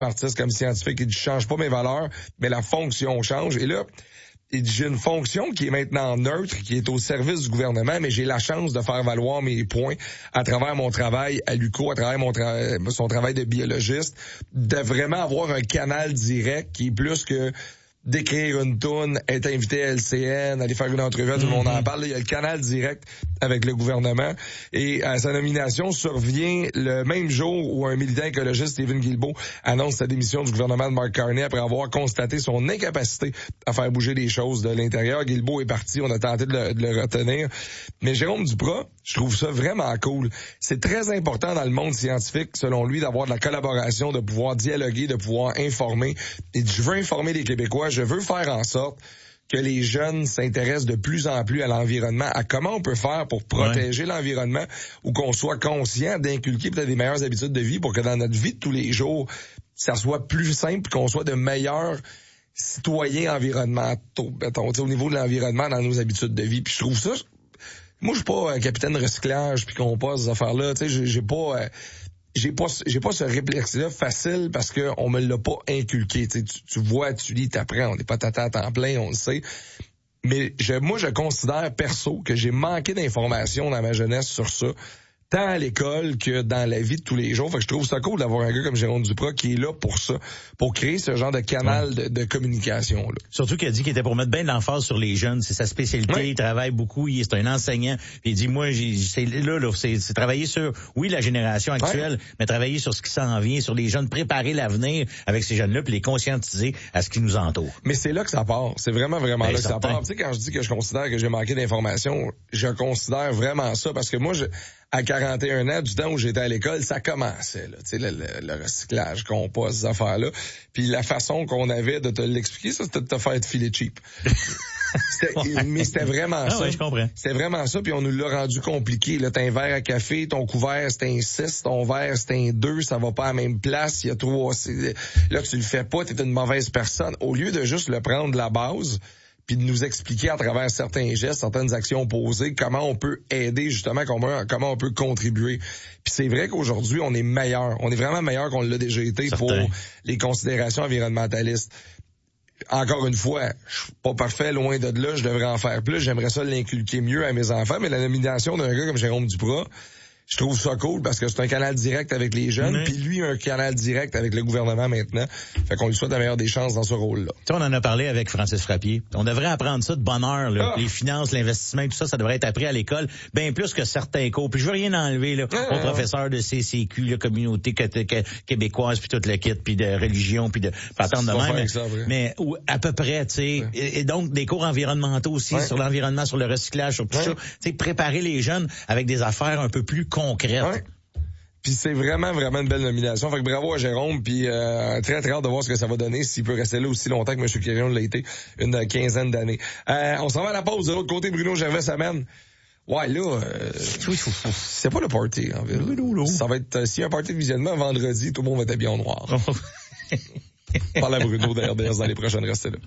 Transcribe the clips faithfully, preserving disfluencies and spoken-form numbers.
artiste comme scientifique, il dit, je change pas mes valeurs, mais la fonction change. Et là, il dit, j'ai une fonction qui est maintenant neutre, qui est au service du gouvernement, mais j'ai la chance de faire valoir mes points à travers mon travail à l'U Q O, à travers mon tra- son travail de biologiste, de vraiment avoir un canal direct qui est plus que d'écrire une toune, être invité à L C N, aller faire une entrevue, tout le monde en parle. Il y a le canal direct avec le gouvernement. Et à sa nomination survient le même jour où un militant écologiste, Stephen Guilbeault, annonce sa démission du gouvernement de Mark Carney après avoir constaté son incapacité à faire bouger les choses de l'intérieur. Guilbeault est parti, on a tenté de le, de le retenir. Mais Jérôme Duprat, je trouve ça vraiment cool. C'est très important dans le monde scientifique, selon lui, d'avoir de la collaboration, de pouvoir dialoguer, de pouvoir informer. Et je veux informer les Québécois, je veux faire en sorte que les jeunes s'intéressent de plus en plus à l'environnement, à comment on peut faire pour protéger ouais. l'environnement, ou qu'on soit conscient d'inculquer peut-être des meilleures habitudes de vie pour que dans notre vie de tous les jours, ça soit plus simple, qu'on soit de meilleurs citoyens environnementaux, mettons, au niveau de l'environnement dans nos habitudes de vie. Puis je trouve ça, moi je suis pas euh, capitaine de recyclage puis qu'on passe ces affaires-là, tu sais, j'ai, j'ai pas... Euh, J'ai pas, j'ai pas ce réflexe-là facile parce que on me l'a pas inculqué. Tu, tu vois, tu lis, t'apprends. On n'est pas tata à temps plein, on le sait. Mais je, moi, je considère perso que j'ai manqué d'informations dans ma jeunesse sur ça, tant à l'école que dans la vie de tous les jours. Fait que je trouve ça cool d'avoir un gars comme Jérôme Duprat qui est là pour ça, pour créer ce genre de canal ouais. de, de communication là. Surtout qu'il a dit qu'il était pour mettre bien de l'emphase sur les jeunes, c'est sa spécialité, ouais. il travaille beaucoup, il est un enseignant. Puis il dit moi j'ai c'est là là c'est, c'est travailler sur oui la génération actuelle, ouais. mais travailler sur ce qui s'en vient, sur les jeunes, préparer l'avenir avec ces jeunes-là puis les conscientiser à ce qui nous entoure. Mais c'est là que ça part, c'est vraiment vraiment ben, là que certain. ça part. Tu sais quand je dis que je considère que j'ai manqué d'informations, je considère vraiment ça parce que moi je à quarante et un ans, du temps où j'étais à l'école, ça commençait, là, tu sais, le, le, le recyclage, compost, ces affaires-là. Puis la façon qu'on avait de te l'expliquer, ça, c'était de te faire te filer cheap. C'était, mais c'était vraiment ah ça. Ouais, je comprends. C'était vraiment ça, puis on nous l'a rendu compliqué. Là, t'as un verre à café, ton couvert, c'est un six, ton verre, c'est un deux, ça va pas à la même place, il y a trois... C'est, là, tu le fais pas, t'es une mauvaise personne. Au lieu de juste le prendre de la base... puis de nous expliquer à travers certains gestes, certaines actions posées, comment on peut aider justement, comment, comment on peut contribuer. Puis c'est vrai qu'aujourd'hui, on est meilleur. On est vraiment meilleur qu'on l'a déjà été Certain. Pour les considérations environnementalistes. Encore une fois, je suis pas parfait, loin de là, je devrais en faire plus. J'aimerais ça l'inculquer mieux à mes enfants, mais la nomination d'un gars comme Jérôme Duprat, je trouve ça cool parce que c'est un canal direct avec les jeunes, puis lui un canal direct avec le gouvernement maintenant. Fait qu'on lui souhaite la meilleure des chances dans ce rôle-là. Tu sais, on en a parlé avec Francis Frappier. On devrait apprendre ça de bonne heure, là. Ah. Les finances, l'investissement, tout ça, ça devrait être appris à l'école, bien plus que certains cours. Puis je veux rien enlever là ah. aux professeurs de C C Q, la communauté québécoise, puis toute le kit, puis de religion, puis de patente de même. Mais, ça, mais ou, à peu près, tu sais. Ouais. Et, et donc des cours environnementaux aussi ouais. sur l'environnement, sur le recyclage, sur tout ouais. ça. Tu sais, préparer les jeunes avec des affaires un peu plus concrète. Ouais. Puis c'est vraiment, vraiment une belle nomination. Fait que bravo à Jérôme, puis euh, très, très hâte de voir ce que ça va donner, s'il peut rester là aussi longtemps que M. Quirion l'a été, une quinzaine d'années. Euh, on s'en va à la pause. De l'autre côté, Bruno Gervais s'amène. Ouais, là, euh, c'est pas le party, en ville. Ça va être, euh, s'il y a un party de visionnement vendredi, tout le monde va être habillé en noir. Parle à Bruno de R D S dans les prochaines, restez là.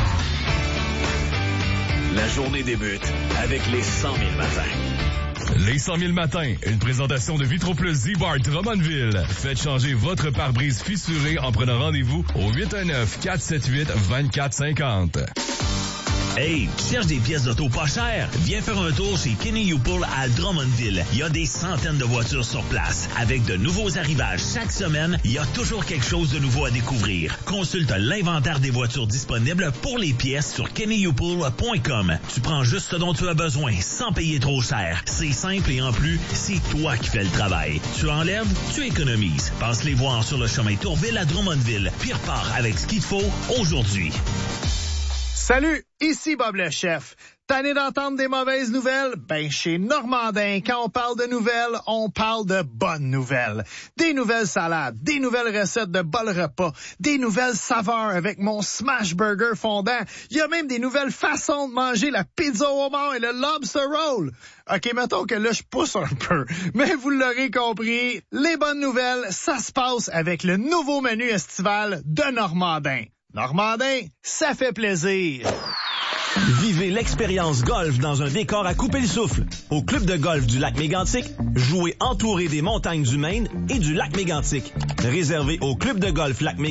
La journée débute avec les cent mille matins. Les cent mille matins, une présentation de Vitroplus Z-Bar Drummondville. Faites changer votre pare-brise fissuré en prenant rendez-vous au huit un neuf, quatre sept huit, deux quatre cinq zéro. Hey, tu cherches des pièces d'auto pas chères? Viens faire un tour chez Kenny Youpoul à Drummondville. Il y a des centaines de voitures sur place. Avec de nouveaux arrivages chaque semaine, il y a toujours quelque chose de nouveau à découvrir. Consulte l'inventaire des voitures disponibles pour les pièces sur kenny youpoul point com. Tu prends juste ce dont tu as besoin, sans payer trop cher. C'est simple et en plus, c'est toi qui fais le travail. Tu enlèves, tu économises. Passe les voir sur le chemin Tourville à Drummondville. Puis repars avec ce qu'il te faut aujourd'hui. Salut, ici Bob le chef. Tanné d'entendre des mauvaises nouvelles? Ben, chez Normandin, quand on parle de nouvelles, on parle de bonnes nouvelles. Des nouvelles salades, des nouvelles recettes de bol repas, des nouvelles saveurs avec mon smash burger fondant. Il y a même des nouvelles façons de manger la pizza au homard et le lobster roll. OK, mettons que là, je pousse un peu. Mais vous l'aurez compris, les bonnes nouvelles, ça se passe avec le nouveau menu estival de Normandin. Normandin, ça fait plaisir. Vivez l'expérience golf dans un décor à couper le souffle. Au club de golf du lac Mégantic, jouez entouré des montagnes du Maine et du lac Mégantic. Réservé au club de golf Lac Mégantic.